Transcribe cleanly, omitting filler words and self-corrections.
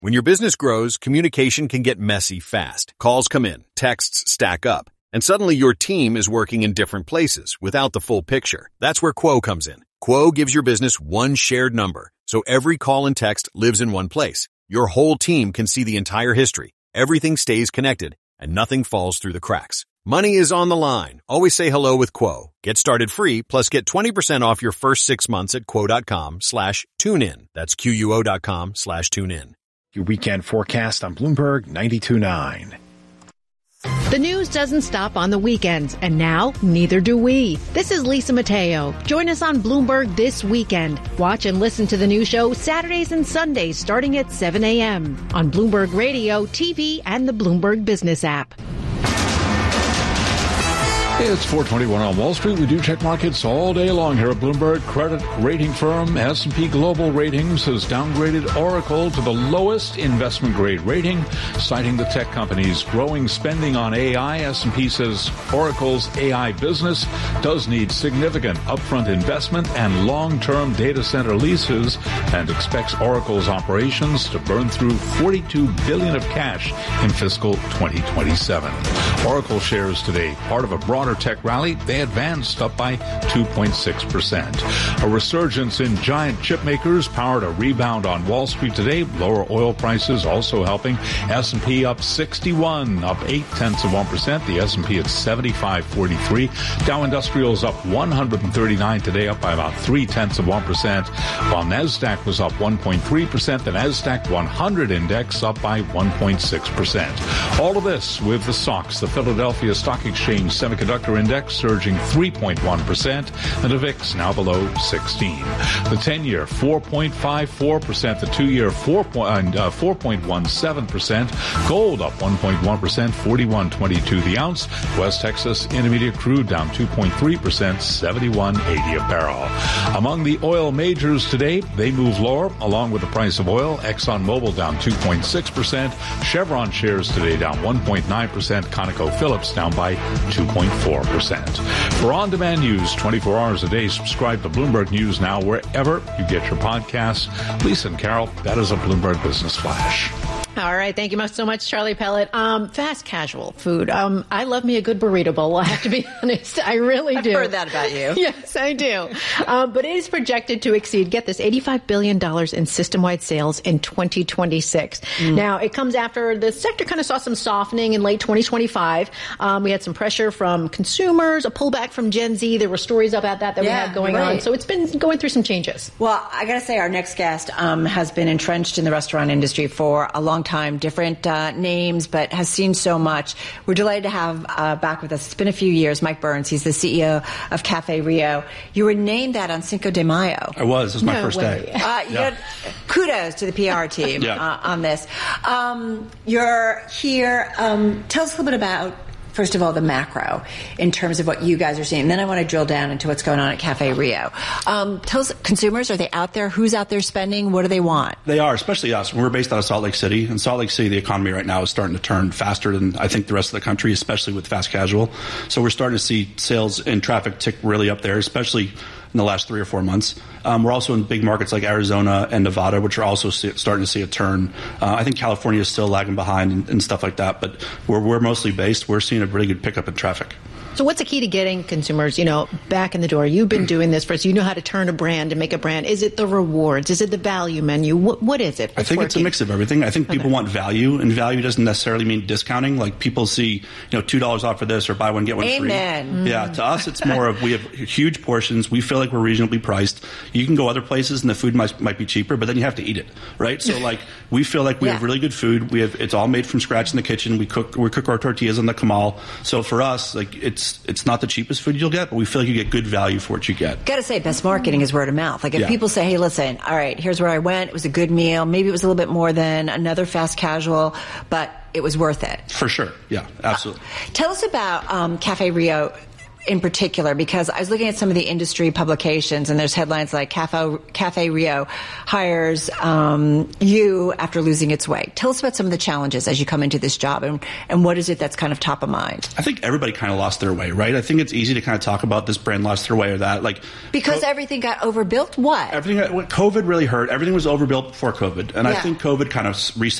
When your business grows, communication can get messy fast. Calls come in, texts stack up, and suddenly your team is working in different places without the full picture. That's where Quo comes in. Quo gives your business one shared number, so every call and text lives in one place. Your whole team can see the entire history. Everything stays connected, and nothing falls through the cracks. Money is on the line. Always say hello with Quo. Get started free, plus get 20% off your first 6 months at quo.com/tunein. That's QUO.com/tunein. Your weekend forecast on Bloomberg 92.9. The news doesn't stop on the weekends, and now neither do we. This is Lisa Mateo. Join us on Bloomberg this weekend. Watch and listen to the new show Saturdays and Sundays starting at 7 a.m. on Bloomberg Radio, TV, and the Bloomberg Business app. It's 4:21 on Wall Street. We do check markets all day long here at Bloomberg. Credit rating firm S&P Global Ratings has downgraded Oracle to the lowest investment grade rating, citing the tech company's growing spending on AI. S&P says Oracle's AI business does need significant upfront investment and long-term data center leases, and expects Oracle's operations to burn through $42 billion of cash in fiscal 2027. Oracle shares today, part of a broader tech rally, they advanced up by 2.6%. A resurgence in giant chip makers powered a rebound on Wall Street today. Lower oil prices also helping. S&P up 61, up 0.8%. The S&P at 75.43. Dow Industrials up 139 today, up by about 0.3%. While NASDAQ was up 1.3%. The NASDAQ 100 index up by 1.6%. All of this with the SOX, the Philadelphia Stock Exchange Semiconductor Index, surging 3.1%, and the VIX now below 16. The 10-year 4.54%, the 2-year 4.17%. Gold up 1.1%, 41.22 the ounce. West Texas Intermediate crude down 2.3%, 71.80 a barrel. Among the oil majors today, they move lower along with the price of oil. ExxonMobil down 2.6%. Chevron shares today down 1.9%. ConocoPhillips down by 2.4%. For on-demand news 24 hours a day, subscribe to Bloomberg News Now wherever you get your podcasts. Lisa and Carol, that is a Bloomberg Business Flash. All right. Thank you so much, Charlie Pellet. Fast casual food. I love me a good burrito bowl. I have to be honest. I really do. I've heard that about you. Yes, I do. But it is projected to exceed, get this, $85 billion in system-wide sales in 2026. Now, it comes after the sector kind of saw some softening in late 2025. We had some pressure from consumers, a pullback from Gen Z. There were stories about that we had going on. So it's been going through some changes. Well, I got to say, our next guest has been entrenched in the restaurant industry for a long time, different names, but has seen so much. We're delighted to have back with us. It's been a few years. Mike Burns, he's the CEO of Cafe Rio. You were named that on Cinco de Mayo. I was. This was my first day. Kudos to the PR team on this. You're here. Tell us a little bit about, first of all, the macro in terms of what you guys are seeing. And then I want to drill down into what's going on at Cafe Rio. Tell us, consumers, are they out there? Who's out there spending? What do they want? They are, especially us. We're based out of Salt Lake City. In Salt Lake City, the economy right now is starting to turn faster than I think the rest of the country, especially with fast casual. So we're starting to see sales and traffic tick really up there, especially in the last 3 or 4 months. We're also in big markets like Arizona and Nevada, which are also starting to see a turn. I think California is still lagging behind and stuff like that, but where we're mostly based, we're seeing a really good pickup in traffic. So what's the key to getting consumers, back in the door? You've been doing this for us. You know how to turn a brand and make a brand. Is it the rewards? Is it the value menu? What is it? I think it's a mix of everything. I think people want value, and value doesn't necessarily mean discounting. Like people see, $2 off for this or buy one, get one free. Amen. Yeah, to us, it's more of we have huge portions. We feel like we're reasonably priced. You can go other places and the food might be cheaper, but then you have to eat it, right? So we feel like we have really good food. It's all made from scratch in the kitchen. We cook our tortillas on the comal. So for us, it's not the cheapest food you'll get, but we feel like you get good value for what you get. Got to say, best marketing is word of mouth. Like if people say, hey, listen, all right, here's where I went. It was a good meal. Maybe it was a little bit more than another fast casual, but it was worth it. For sure. Yeah, absolutely. Tell us about Cafe Rio. in particular? Because I was looking at some of the industry publications, and there's headlines like Cafe Rio hires you after losing its way. Tell us about some of the challenges as you come into this job, and what is it that's kind of top of mind? I think everybody kind of lost their way, right? I think it's easy to kind of talk about this brand lost their way or that. Because everything got overbuilt? What? COVID really hurt. Everything was overbuilt before COVID. And I think COVID kind of reset